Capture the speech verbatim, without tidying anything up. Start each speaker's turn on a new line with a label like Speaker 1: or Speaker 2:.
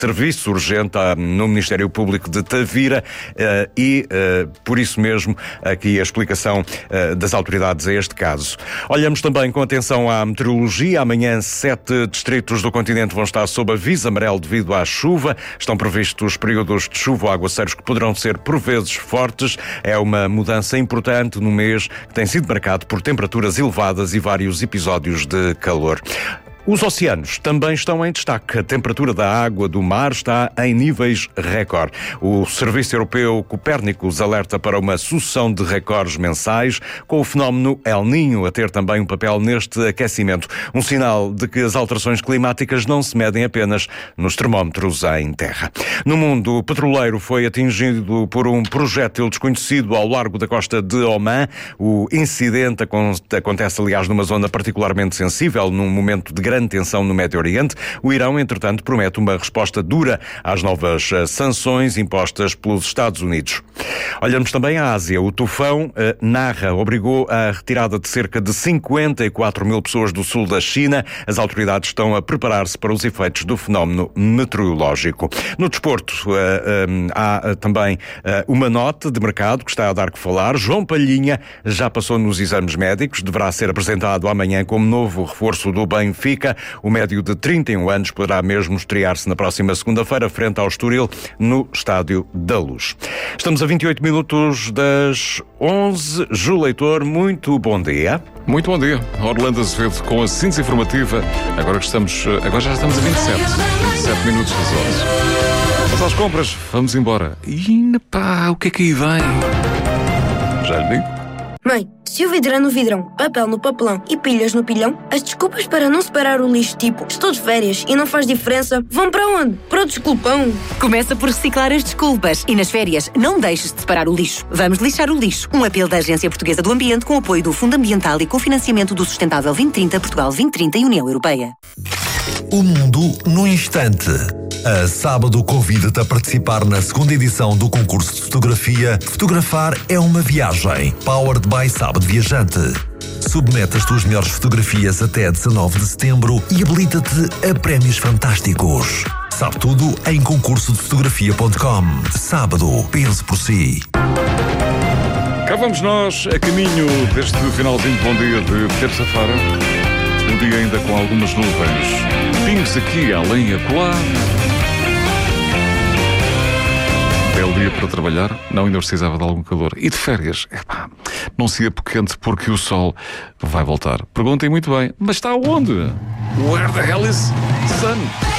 Speaker 1: serviço urgente no Ministério Público de Tavira e, por isso mesmo, aqui a explicação das autoridades a este caso. Olhamos também com atenção à meteorologia. Amanhã, sete distritos do continente vão estar sob aviso amarelo devido à chuva. Estão previstos períodos de chuva ou aguaceiros que poderão ser, por vezes, fortes. É uma mudança importante no mês que tem sido marcado por temperaturas elevadas e vários episódios de calor. Os oceanos também estão em destaque. A temperatura da água do mar está em níveis recorde. O Serviço Europeu Copérnicos alerta para uma sucessão de recordes mensais, com o fenómeno El Niño a ter também um papel neste aquecimento. Um sinal de que as alterações climáticas não se medem apenas nos termómetros em terra. No mundo, o petroleiro foi atingido por um projétil desconhecido ao largo da costa de Oman. O incidente acontece, aliás, numa zona particularmente sensível, num momento de grande tensão no Médio Oriente. O Irão, entretanto, promete uma resposta dura às novas sanções impostas pelos Estados Unidos. Olhamos também à Ásia. O tufão eh, Narra obrigou a retirada de cerca de cinquenta e quatro mil pessoas do sul da China. As autoridades estão a preparar-se para os efeitos do fenómeno meteorológico. No desporto, eh, eh, há também eh, uma nota de mercado que está a dar que falar. João Palhinha já passou nos exames médicos, deverá ser apresentado amanhã como novo reforço do Benfica. O médio de trinta e um anos poderá mesmo estrear-se na próxima segunda-feira frente ao Estoril no Estádio da Luz. Estamos a vinte e oito minutos das onze. Ju Leitor, muito bom dia.
Speaker 2: Muito bom dia. Orlando Azevedo com a síntese informativa. Agora que estamos, agora já estamos a vinte e sete. vinte e sete minutos das onze. Vamos às compras. Vamos embora. E pá, o que é que aí vem? Já lhe digo.
Speaker 3: Mãe, se o vidro é no vidrão, papel no papelão e pilhas no pilhão, as desculpas para não separar o lixo, tipo, estou de férias e não faz diferença, vão para onde? Para o desculpão.
Speaker 4: Começa por reciclar as desculpas e nas férias não deixes de separar o lixo. Vamos lixar o lixo. Um apelo da Agência Portuguesa do Ambiente com apoio do Fundo Ambiental e cofinanciamento do Sustentável vinte trinta, Portugal vinte trinta e União Europeia.
Speaker 5: O mundo no instante. A Sábado convida-te a participar na segunda edição do concurso de fotografia Fotografar é uma Viagem, Powered by Sábado Viajante. Submete as tuas melhores fotografias até dezanove de setembro e habilita-te a prémios fantásticos. Sabe tudo em concurso de fotografia ponto com. Sábado, pense por si.
Speaker 2: Cá vamos nós, a caminho deste finalzinho de bom dia de terça-feira. Um dia ainda com algumas nuvens. Pingos aqui, além e acolá. Belo dia para trabalhar, não, ainda precisava de algum calor. E de férias, epá, não se apoquente porque o sol vai voltar. Perguntem muito bem, mas está onde? Where the hell is sun?